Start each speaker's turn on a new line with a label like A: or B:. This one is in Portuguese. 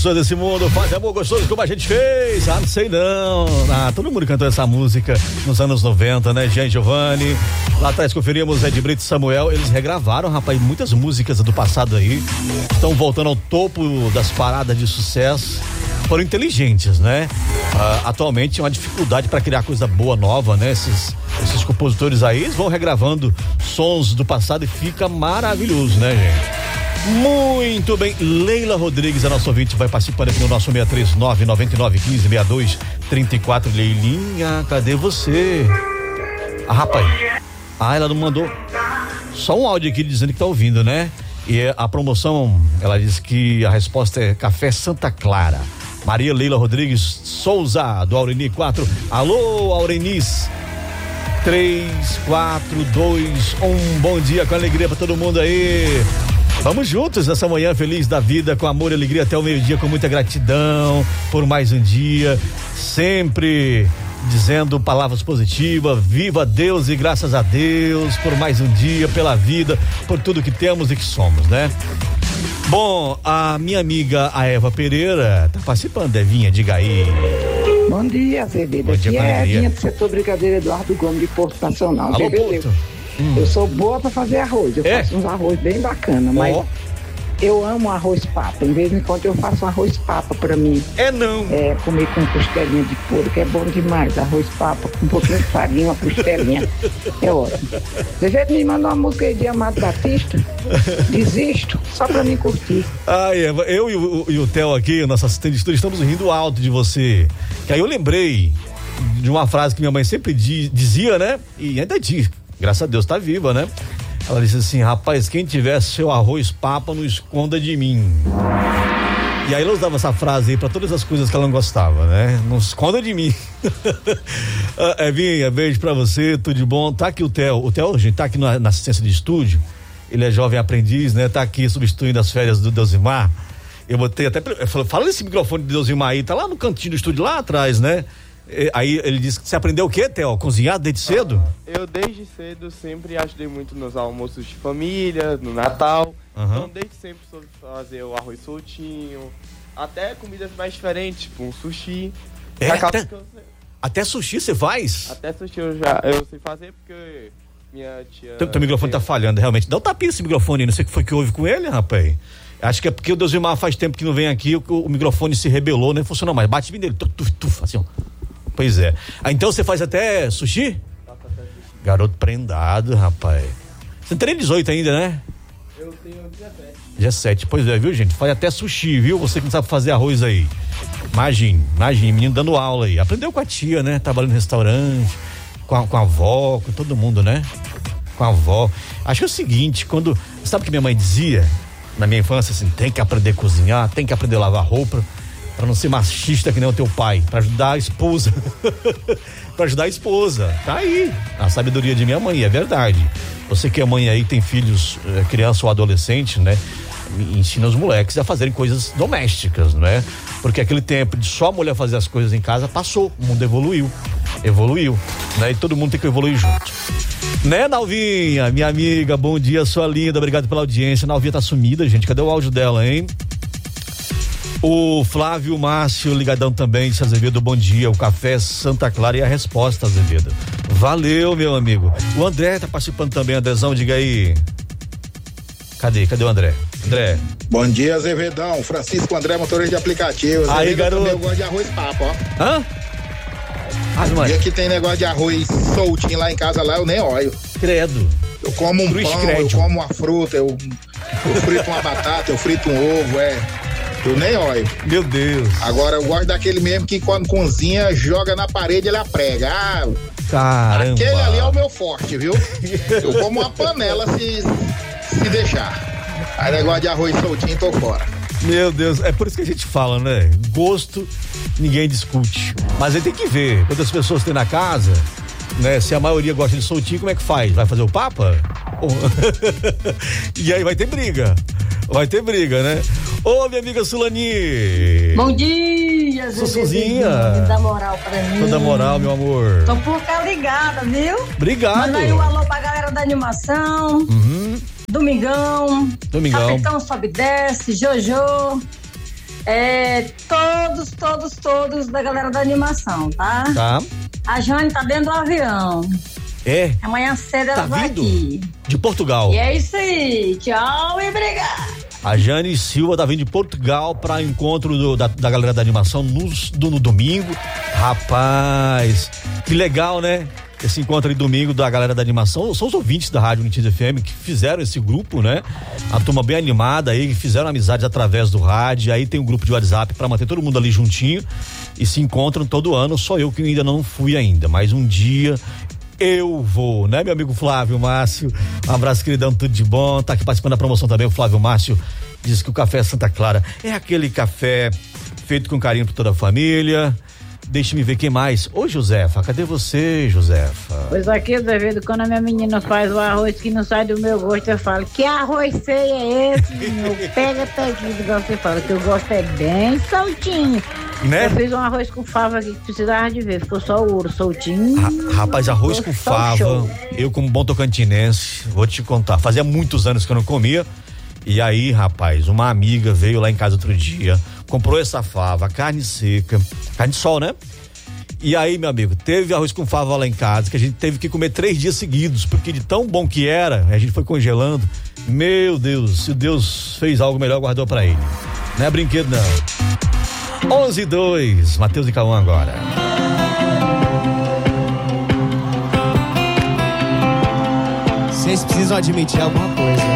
A: pessoas desse mundo fazem amor gostoso como a gente fez. Ah, não sei não. Ah, todo mundo cantou essa música nos anos 90, né? Jean Giovanni. Lá atrás conferimos Ed Brito e Samuel. Eles regravaram, rapaz, muitas músicas do passado aí. Estão voltando ao topo das paradas de sucesso. Foram inteligentes, né? Atualmente é uma dificuldade para criar coisa boa, nova, né? Esses compositores aí, eles vão regravando sons do passado e fica maravilhoso, né, gente? Muito bem, Leila Rodrigues, a nossa ouvinte, vai participando aqui no nosso 639-9915-6234. Leilinha, cadê você? Ah, rapaz. Ela não mandou só um áudio aqui dizendo que tá ouvindo, né? E a promoção, ela diz que a resposta é Café Santa Clara. Maria Leila Rodrigues Souza, do Aureni 4. Alô, Aurenice. 3, 4, 2, 1. Bom dia com alegria pra todo mundo aí. Vamos juntos nessa manhã feliz da vida, com amor e alegria até o meio-dia, com muita gratidão por mais um dia, sempre dizendo palavras positivas. Viva Deus e graças a Deus por mais um dia, pela vida, por tudo que temos e que somos, né? Bom, a minha amiga a Eva Pereira tá participando, Evinha, diga aí.
B: Bom dia, Azevedo. Aqui é a Evinha do setor Brigadeiro Eduardo Gomes de Porto Nacional.
A: Alô, Porto.
B: Eu sou boa pra fazer arroz, eu faço uns arroz bem bacana, mas eu amo arroz papa. Em vez em quando eu faço um arroz papa pra mim. Comer com costelinha de porco, que é bom demais. Arroz papa com um pouquinho de farinha, uma costelinha. É ótimo. Você me manda uma música aí de Amado Batista? Desisto, só pra mim curtir.
A: Eva, eu e o Theo aqui, nosso assistente de estúdio, estamos rindo alto de você. Que aí eu lembrei de uma frase que minha mãe sempre dizia, né? E ainda diz. Graças a Deus tá viva, né? Ela disse assim: rapaz, quem tiver seu arroz papa, não esconda de mim. E aí ela usava essa frase aí pra todas as coisas que ela não gostava, né? Não esconda de mim. Evinha, beijo pra você, tudo de bom. Tá aqui o Theo, gente, tá aqui na assistência de estúdio. Ele é jovem aprendiz, né? Tá aqui substituindo as férias do Deusimar. Eu botei até, fala nesse microfone de Deusimar aí, tá lá no cantinho do estúdio, lá atrás, né? Aí ele disse que você aprendeu o quê, Theo? Cozinhar desde cedo?
C: Eu desde cedo sempre ajudei muito nos almoços de família, no Natal. Então desde sempre soube fazer o arroz soltinho, até comidas mais diferentes, tipo um sushi.
A: Até sushi você faz?
C: Até sushi eu sei fazer porque minha tia...
A: Teu microfone tá falhando, realmente. Dá um tapinha esse microfone aí, não sei o que foi que houve com ele, rapaz. Acho que é porque o Deusimar faz tempo que não vem aqui, o microfone se rebelou, não funcionou mais. Bate bem dele, assim, ó. Pois é. Então você faz até sushi? Garoto prendado, rapaz. Você não tem nem 18 ainda, né?
C: Eu tenho 17.
A: 17, pois é, viu, gente? Faz até sushi, viu? Você que não sabe fazer arroz aí. Imagine, menino dando aula aí. Aprendeu com a tia, né? Trabalhando no restaurante, com a avó, com todo mundo, né? Com a avó. Acho que é o seguinte, sabe o que minha mãe dizia? Na minha infância, assim, tem que aprender a cozinhar, tem que aprender a lavar roupa. Pra não ser machista que nem o teu pai, pra ajudar a esposa. Pra ajudar a esposa. Tá aí a sabedoria de minha mãe, é verdade. Você que é mãe aí, tem filhos, criança ou adolescente, né? Ensina os moleques a fazerem coisas domésticas, né? Porque aquele tempo de só a mulher fazer as coisas em casa passou, o mundo evoluiu, né? E todo mundo tem que evoluir junto. Né, Nalvinha, minha amiga, bom dia, sua linda, obrigado pela audiência. Nalvinha tá sumida, gente, cadê o áudio dela, hein? O Flávio Márcio ligadão também, disse Azevedo, bom dia, o Café Santa Clara e a resposta, Azevedo. Valeu, meu amigo. O André tá participando também, Andrezão, diga aí. Cadê o André? André.
D: Bom dia, Azevedão, Francisco André, motorista de aplicativo.
A: Aí, garoto.
D: Eu gosto de arroz papo, ó.
A: Hã?
D: E aqui tem negócio de arroz soltinho lá em casa, lá eu nem olho.
A: Credo.
D: Eu como um pão, eu como uma fruta, eu frito uma batata, eu frito um ovo, eu nem olho.
A: Meu Deus.
D: Agora eu gosto daquele mesmo que quando cozinha, joga na parede, ele aprega.
A: Caramba.
D: Aquele ali é o meu forte, viu? Eu como uma panela se deixar. Aí negócio de arroz soltinho, tô fora.
A: Meu Deus, é por isso que a gente fala, né? Gosto, ninguém discute. Mas aí tem que ver, quantas pessoas tem na casa, né? Se a maioria gosta de soltinho, como é que faz? Vai fazer o papa? E aí vai ter briga, né? Ô, minha amiga Sulani.
E: Bom dia,
A: Sussuzinha.
E: Dá moral pra mim.
A: Toda moral, meu amor.
E: Tô por cá ligada, viu?
A: Obrigado.
E: Manda aí um alô pra galera da animação. Domingão.
A: Domingão.
E: Capitão Sobe e Desce, Jojo. Todos da galera da animação, tá?
A: Tá.
E: A Jane tá dentro do avião. Amanhã cedo ela vai aqui.
A: De Portugal.
E: E é isso aí. Tchau e obrigado.
A: A Jane Silva tá vindo de Portugal para encontro da galera da animação no domingo. Rapaz, que legal, né? Esse encontro aí domingo da galera da animação. São os ouvintes da Rádio Unitis FM que fizeram esse grupo, né? A turma bem animada aí, que fizeram amizades através do rádio. Aí tem um grupo de WhatsApp para manter todo mundo ali juntinho e se encontram todo ano. Só eu que ainda não fui ainda, mas um dia eu vou, né, meu amigo Flávio Márcio? Um abraço, queridão, tudo de bom. Tá aqui participando da promoção também. O Flávio Márcio diz que o café Santa Clara é aquele café feito com carinho por toda a família. Deixa-me ver quem mais. Ô, Josefa, cadê você, Josefa?
F: Pois aqui, David, quando a minha menina faz o arroz que não sai do meu gosto, eu falo, que arroz feio é esse, meu? Pega aqui, igual você fala, que eu gosto é bem soltinho. Né? Eu fiz um arroz com fava aqui que precisava de ver, ficou só o ouro soltinho.
A: Rapaz, arroz com fava, eu como bom tocantinense, vou te contar, fazia muitos anos que eu não comia. E aí, rapaz, uma amiga veio lá em casa outro dia, comprou essa fava, carne seca, carne de sol, né? E aí, meu amigo, teve arroz com fava lá em casa, que a gente teve que comer 3 dias seguidos, porque de tão bom que era, a gente foi congelando. Meu Deus, se Deus fez algo melhor, guardou pra ele. Não é brinquedo, não. 11:02, Matheus e Cauã agora.
G: Vocês precisam admitir alguma coisa.